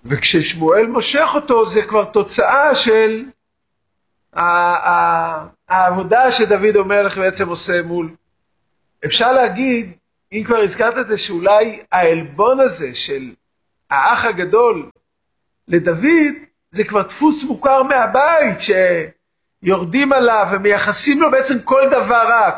וכששמואל מושך אותו זה כבר תוצאה של העבודה שדוד המלך בעצם עושה מול. אפשר להגיד, אם כבר הזכרת את זה, שאולי העלבון הזה של האח הגדול לדוד, זה כבר דפוס מוכר מהבית, שיורדים עליו ומייחסים לו בעצם כל דבר רע.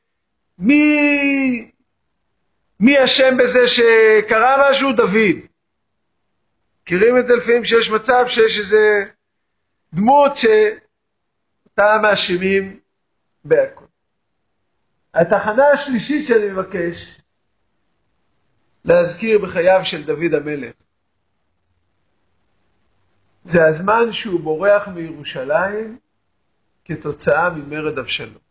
מי אשם בזה שקרה משהו? דוד. מכירים את זה לפעמים שיש מצב שיש איזה דמות שאתה מאשימים בהכל. התחנה השלישית שאני מבקש להזכיר בחייו של דוד המלך, זה הזמן שהוא בורח מירושלים כתוצאה ממרד אבשלום.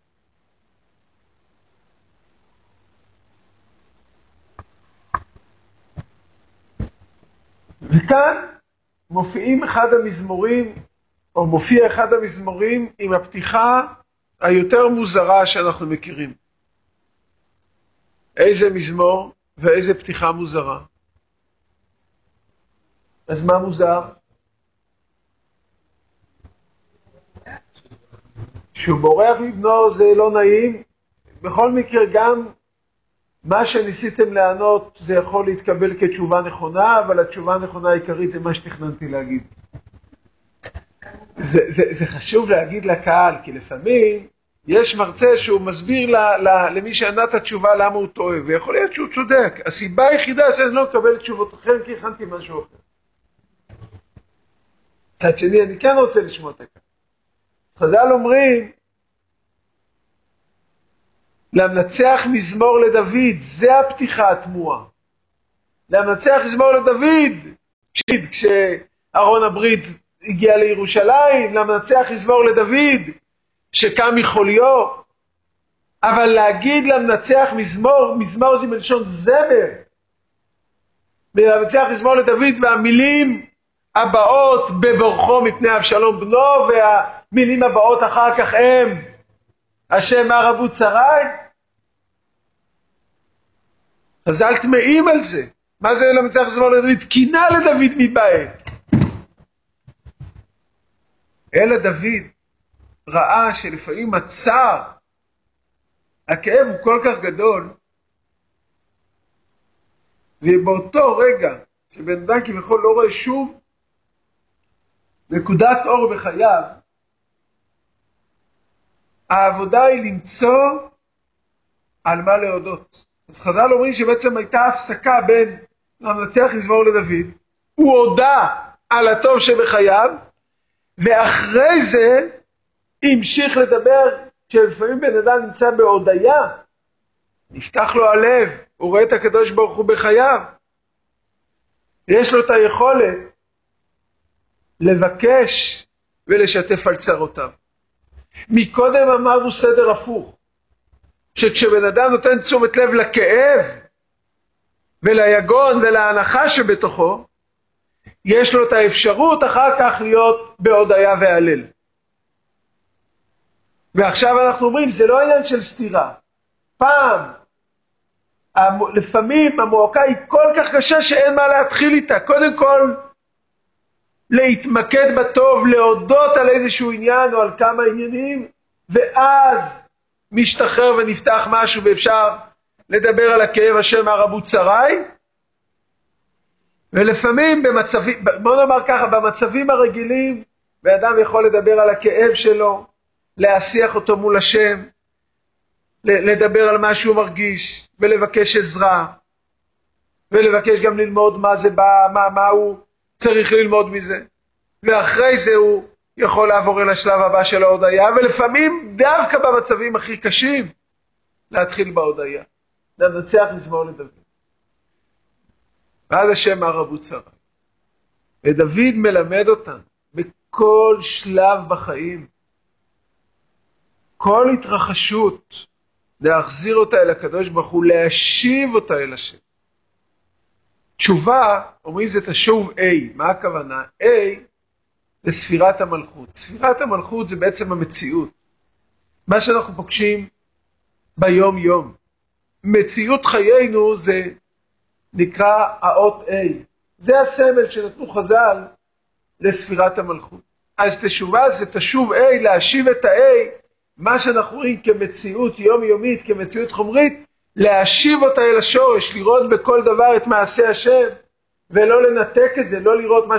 וכאן מופיע אחד המזמורים עם הפתיחה היותר מוזרה שאנחנו מכירים. איזה מזמור ואיזה פתיחה מוזרה. אז מה מוזר? שהוא בורח מבנו זה לא נעים. בכל מקרה גם מה שניסיתם לענות זה יכול להתקבל כתשובה נכונה, אבל התשובה הנכונה העיקרית זה מה שתכננתי להגיד. זה חשוב להגיד לקהל, כי לפעמים יש מרצה שהוא מסביר למי שענה את התשובה למה הוא טועה, ויכול להיות שהוא צודק. הסיבה היחידה שאני לא מקבל תשובות אחר, כי הכנתי משהו אחר. צד שני, אני כן רוצה לשמוע את הקהל. חז"ל אומרים, למנצח מזמור לדוד, זה הפתיחה התמוהה. למנצח מזמור לדוד, כשארון הברית הגיע לירושלים, למנצח מזמור לדוד, שקם מחוליו. אבל להגיד למנצח מזמור זה מלשון זמר. ולמנצח מזמור לדוד, והמילים הבאות בבורחו מפני אבשלום בנו, והמילים הבאות אחר כך הם, השם מה רבו צרי. חז"ל תמאים על זה. מה זה למנצח מזמור לדוד? קינה לדוד מבית. אלא דוד ראה שלפעמים הצער, הכאב הוא כל כך גדול, ובאותו רגע שבן אדם כביכול לא רואה שום נקודת אור בחייו, העבודה היא למצוא על מה להודות. אז חז"ל אומרים שבעצם הייתה הפסקה בין המנצח מזמור לדוד, הוא הודה על הטוב שבחייו, ואחרי זה המשיך לדבר. כשלפעמים בן אדם נמצא בהודיה, נפתח לו הלב, הוא רואה את הקדוש ברוך הוא בחייו, יש לו את היכולת לבקש ולשתף על צרותיו. מקודם אמרנו סדר הפוך, שכשבן אדם נותן תשומת לב לכאב וליגון ולהנחה שבתוכו, יש לו את האפשרות אחר כך להיות בהודיה והלל. ועכשיו אנחנו אומרים, זה לא עניין של סתירה. לפעמים המועקה היא כל כך קשה שאין מה להתחיל איתה. קודם כל, להתמקד בטוב, להודות על איזשהו עניין או על כמה עניינים, ואז משתחרר ונפתח משהו ואפשר לדבר על הכאב השם הרבו צרי. ולפעמים בוא נאמר ככה, במצבים הרגילים, באדם יכול לדבר על הכאב שלו, להשיח אותו מול השם, לדבר על מה שהוא מרגיש, ולבקש עזרה, ולבקש גם ללמוד מה זה בא, מה הוא צריך ללמוד מזה. ואחרי זה הוא יכול לעבור אל השלב הבא של ההודיה, ולפעמים דווקא במצבים הכי קשים, להתחיל בהודיה, לנצח מזמור לדוד. ואז השם הרבו צרי. ודוד מלמד אותנו בכל שלב בחיים, כל התרחשות, להחזיר אותה אל הקדוש ברוך הוא, להשיב אותה אל השם. תשובה, אומרים זה תשוב A. מה הכוונה? A זה ספירת המלכות. ספירת המלכות זה בעצם המציאות. מה שאנחנו פוגשים ביום יום. מציאות חיינו זה נקרא האות A. זה הסמל שנתנו חז"ל לספירת המלכות. אז תשובה זה תשוב להשיב את מה שאנחנו רואים כמציאות יומיומית, כמציאות חומרית, להשיב אותה אל השורש, לראות בכל דבר את מעשה השם, ולא לנתק את זה, לא לראות מה